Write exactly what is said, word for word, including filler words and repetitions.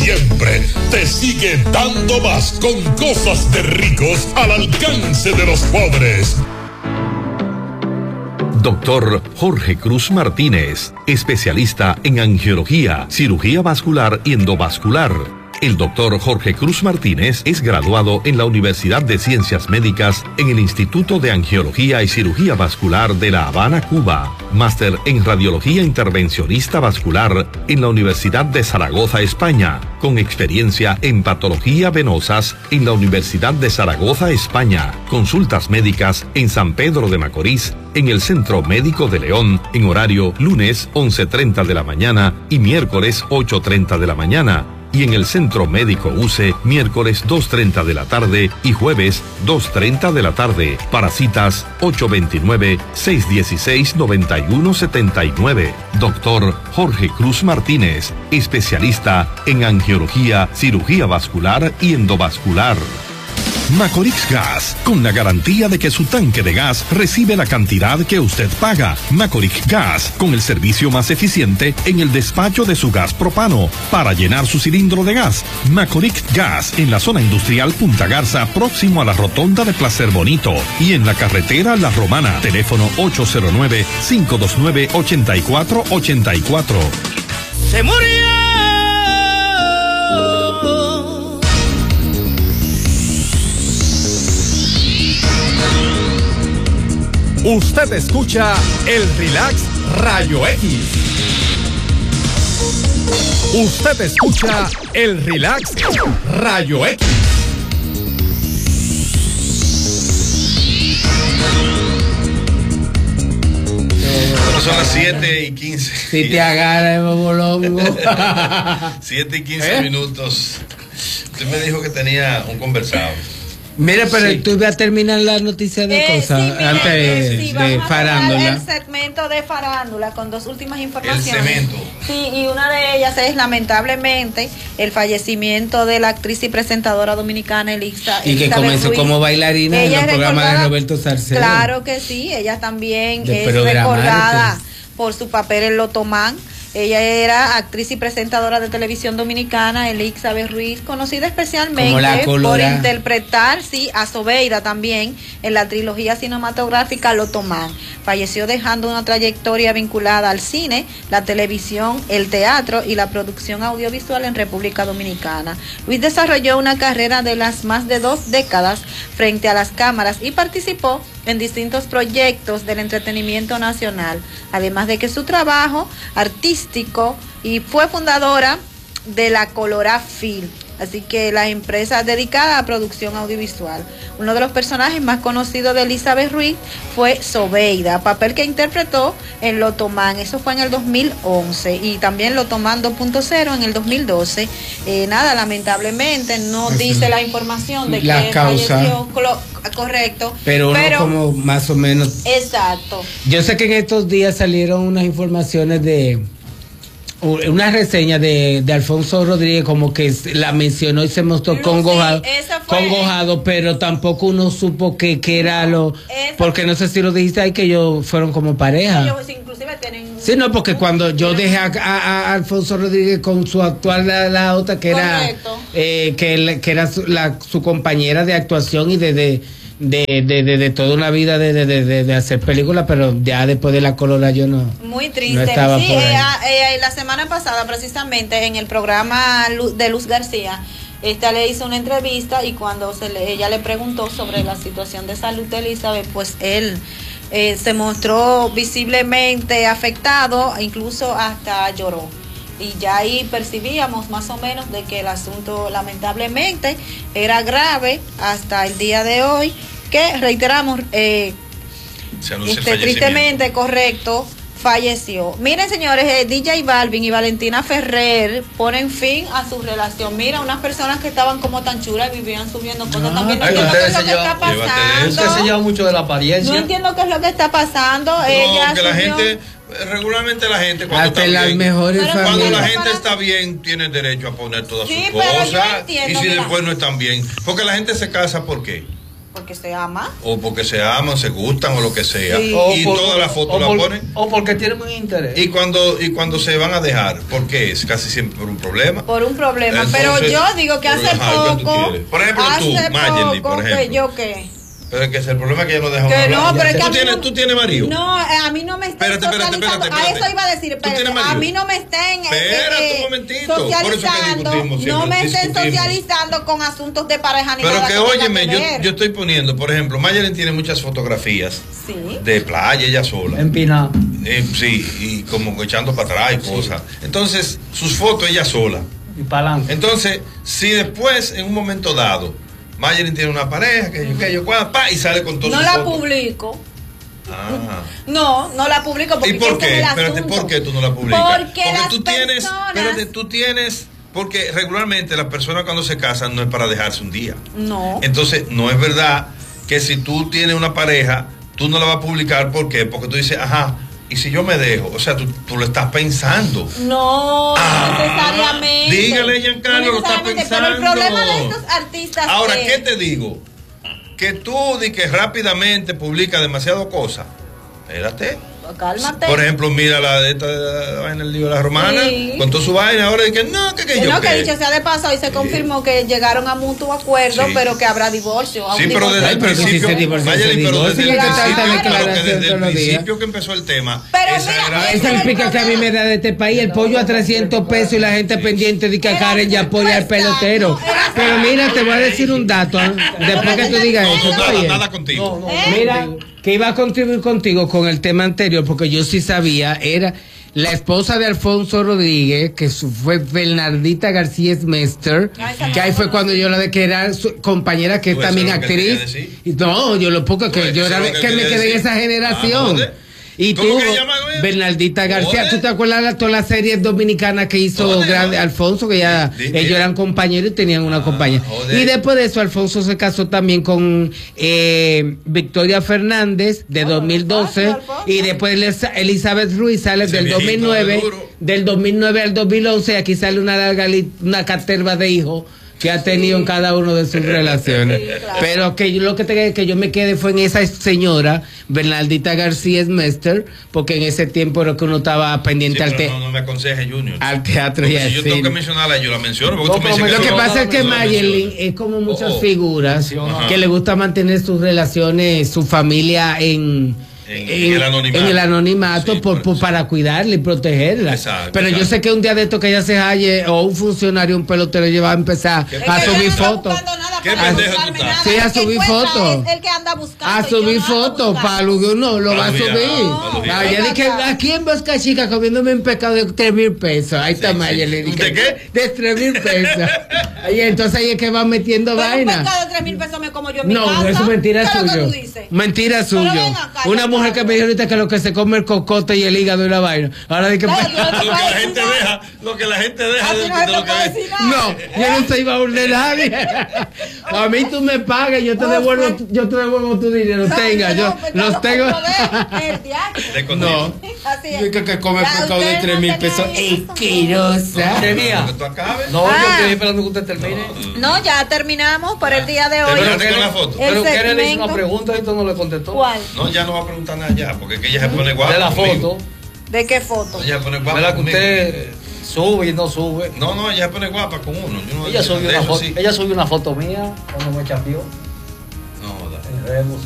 siempre te sigue dando más con cosas de ricos al alcance de los pobres. Doctor Jorge Cruz Martínez, especialista en angiología, cirugía vascular y endovascular. El doctor Jorge Cruz Martínez es graduado en la Universidad de Ciencias Médicas en el Instituto de Angiología y Cirugía Vascular de La Habana, Cuba. Máster en Radiología Intervencionista Vascular en la Universidad de Zaragoza, España. Con experiencia en patología venosas en la Universidad de Zaragoza, España. Consultas médicas en San Pedro de Macorís, en el Centro Médico de León, en horario lunes once treinta de la mañana y miércoles ocho treinta de la mañana. Y en el Centro Médico U C E, miércoles dos treinta de la tarde y jueves dos treinta de la tarde. Para citas ocho dos nueve, seis uno seis, nueve uno siete nueve. Doctor Jorge Cruz Martínez, especialista en angiología, cirugía vascular y endovascular. Macorix Gas, con la garantía de que su tanque de gas recibe la cantidad que usted paga. Macorix Gas, con el servicio más eficiente en el despacho de su gas propano para llenar su cilindro de gas. Macorix Gas, en la zona industrial Punta Garza, próximo a la rotonda de Placer Bonito, y en la carretera La Romana. Teléfono ocho cero nueve, cinco dos nueve, ocho cuatro ocho cuatro. ¡Se murió! Usted escucha el Relax Rayo X. Usted escucha el Relax Rayo X. Son las siete y quince. Si te agarra el bobolongo. siete y quince ¿Eh? minutos. Usted me dijo que tenía un conversado. Mira, pero sí. tú vas a terminar la noticia de eh, cosas sí, mira, antes eh, sí, de farándula. El segmento de farándula con dos últimas informaciones. El cemento. Sí, y una de ellas es lamentablemente el fallecimiento de la actriz y presentadora dominicana Elixa. Y que comenzó Ruiz. Como bailarina ella en el programa de Roberto Sarceo. Claro que sí, ella también de es recordada por su papel en Lotomán. Ella era actriz y presentadora de televisión dominicana, Elizabeth Ruiz, conocida especialmente por interpretar, sí, a Sobeida también en la trilogía cinematográfica Lotomán. Falleció dejando una trayectoria vinculada al cine, la televisión, el teatro y la producción audiovisual en República Dominicana. Ruiz desarrolló una carrera de las más de dos décadas frente a las cámaras y participó en distintos proyectos del entretenimiento nacional, además de que su trabajo artístico y fue fundadora de la Colorafil, así que la empresa dedicada a producción audiovisual. Uno de los personajes más conocidos de Elizabeth Ruiz fue Sobeida, papel que interpretó en Lotomán, eso fue en el dos mil once, y también Lotomán dos punto cero en el dos mil doce. Eh, nada, lamentablemente no Eso. dice la información de la que causa. falleció, correcto. Pero, pero uno como más o menos. Exacto. Yo sé que en estos días salieron unas informaciones de una reseña de, de Alfonso Rodríguez, como que la mencionó y se mostró no, congojado, sí, congojado, pero tampoco uno supo que, que era lo, porque no sé si lo dijiste ahí, que ellos fueron como pareja. Ellos inclusive tienen. Sí, no, porque cuando yo dejé a, a, a Alfonso Rodríguez con su actual la, la otra que Correcto. era eh, que, que era su, la, su compañera de actuación y de, de De, de, de, de toda una vida de, de, de, de hacer películas, pero ya después de la Colora yo no. Muy triste. No estaba sí, por ahí. Eh, eh, la semana pasada, precisamente, en el programa de Luz García, esta le hizo una entrevista y cuando se le, ella le preguntó sobre la situación de salud de Elizabeth, pues él eh, se mostró visiblemente afectado, incluso hasta lloró. Y ya ahí percibíamos más o menos de que el asunto lamentablemente era grave hasta el día de hoy, que reiteramos, eh, este, tristemente, correcto, falleció. Miren, señores, eh, D J Balvin y Valentina Ferrer ponen fin a su relación. Mira, unas personas que estaban como tan chulas y vivían subiendo cosas ah, también. No ay, entiendo qué es lo que lleva, está pasando. Usted se lleva mucho de la apariencia. No entiendo qué es lo que está pasando. No, Ella que la subió... gente... Regularmente la gente cuando Hasta está las bien, mejores cuando familias. la gente está bien tiene derecho a poner todas sí, sus cosas entiendo, y si mira. después no están bien, porque la gente se casa ¿por qué? Porque se ama. O porque se aman, se gustan o lo que sea. Sí. Y por, todas las fotos la ponen. O porque tienen un interés. Y cuando, y cuando se van a dejar, ¿por qué? Es casi siempre por un problema. Por un problema. Entonces, pero yo digo que hace ajá, poco. Por ejemplo, tú, Mayerly, por ejemplo. Que yo qué. Pero es que es el problema que ella no deja que hablar. no, pero es que ¿Tú, a mí tienes, no, ¿Tú tienes marido? No, a mí no me estén espérate, espérate, socializando. espérate, espérate. A eso iba a decir, espérate, a mí no me estén Espérate eh, un momentito. socializando, Por eso que no me estén discutimos. socializando con asuntos de pareja ni pero nada. Pero que, que óyeme, yo, yo estoy poniendo, por ejemplo, Mayerly tiene muchas fotografías sí. de playa, ella sola. Empinada. Eh, sí, y como echando para atrás y cosas. Sí. Entonces, sus fotos ella sola. Y para adelante. Entonces, si después, en un momento dado, Mayerly tiene una pareja, que yo, que yo, pa, y sale con todo. No la fotos. publico. Ah. No, no la publico porque ¿Y por qué? Es Espérate, ¿por qué tú no la publicas? Porque, porque las tú tienes, personas... espérate, tú tienes, porque regularmente las personas cuando se casan no es para dejarse un día. No. Entonces, no es verdad que si tú tienes una pareja, tú no la vas a publicar, ¿por qué? Porque tú dices, ajá, y si yo me dejo, o sea, tú, tú lo estás pensando. No, ah, necesariamente. Dígale, Giancarlo, no lo estás pensando. Pero el problema de estos artistas Ahora, es... ¿qué te digo? Que tú di que rápidamente publica demasiado cosas. Espérate. Cálmate. Por ejemplo, mira la de esta vaina el lío de la romana, sí. con toda su vaina, ahora dice que no, que, que, que yo no, que que dicho sea de paso, hoy se sí. confirmó que llegaron a mutuo acuerdo, sí. pero que habrá divorcio. Sí, pero divorcio. desde el principio, Ay, pero si Mayerly, pero desde el claro. principio, desde el principio que empezó el tema. Pero esa mira, era, esa explica que a mí me da de este país el pollo a trescientos pesos y la gente sí. pendiente de que a Karen ya apoya al pelotero. No, pero mira, te voy a decir un dato, ¿eh? después que tú digas no, eso. No, nada, nada contigo. No, no, ¿Eh? Mira, que iba a contribuir contigo con el tema anterior, porque yo sí sabía, era la esposa de Alfonso Rodríguez, que fue Bernardita García Smester, que ahí fue cuando yo la de que era su compañera, que es también actriz. Y no, yo lo poco que yo era que me quedé en esa generación. Y tú, Bernardita García, ¿tú te acuerdas de todas las series dominicanas que hizo grande Alfonso? Que ya ¿Sí? ellos eran compañeros y tenían una ah, compañía. Joder. Y después de eso, Alfonso se casó también con eh, Victoria Fernández de oh, dos mil doce. Y después Elizabeth Ruiz sale Ese del dos mil nueve. Del dos mil nueve al dos mil once. Aquí sale una larga una caterva de hijos que ha tenido sí. en cada uno de sus relaciones. Sí, claro. Pero que yo, lo que, te, que yo me quedé fue en esa señora, Bernardita García Smester, porque en ese tiempo era que uno estaba pendiente sí, al teatro. No, no me aconseje, Junior. Al teatro porque y al si yo cine. tengo que mencionarla, yo la menciono. Porque no, tú me dices lo que que no, pasa no, es que no, Mayerly es como muchas oh, oh. figuras Ajá. que le gusta mantener sus relaciones, su familia en... En, en, el anonimato, en el anonimato sí, por, por, para cuidarla y protegerla. Exacto, pero exacto. Yo sé que un día de esto que ella se halle o un funcionario, un pelotero, ella va a empezar a subir fotos. ¿Qué pendejo tú estás? Sí, a subir fotos. Es el que anda buscando. A subir fotos para alugar, no, lo va a subir. Ella dice, ¿a quién busca chica comiéndome un pescado de tres mil pesos? Ahí está Mayerly. ¿De qué? De tres mil pesos. Y entonces ahí es que va metiendo vaina. Un pescado de tres mil pesos me como yo en mi no, casa. No, eso es mentira suyo. Mentira suyo. Una mujer que me dijo ahorita que lo que se come el cocote y el hígado y la vaina. Ahora de que lo que la gente deja, lo que la gente deja de, de lo que no, yo no soy baúl de nadie. A mí tú me pagas, yo te devuelvo, yo te devuelvo tu dinero. Tenga, yo los tengo. No. Yo creo que come pescado de tres mil pesos. Asquerosa. No, yo estoy esperando que usted termine. No, ya terminamos por el día de hoy. Pero Karen le hizo una pregunta y tú no le contestó. ¿Cuál? No, ya no va a preguntar nada ya, porque que ella se pone guapa. De la foto. ¿De qué foto? Ella se pone guapa. De la que usted sube y no sube. No, no, ella se pone guapa con uno. Yo no ella, subió una foto, ella subió una foto mía cuando me chapió. No, dale.